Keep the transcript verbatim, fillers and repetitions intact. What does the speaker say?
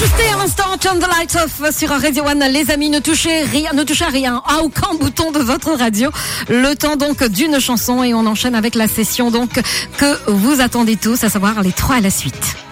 C'était à l'instant Turn the Lights Off sur Radio One. Les amis, ne touchez rien, ne touchez à rien, à aucun bouton de votre radio. Le temps donc d'une chanson et on enchaîne avec la session donc que vous attendez tous, à savoir les trois à la suite.